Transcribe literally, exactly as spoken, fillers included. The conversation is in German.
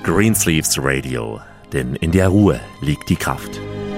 Greensleeves Radio, denn in der Ruhe liegt die Kraft.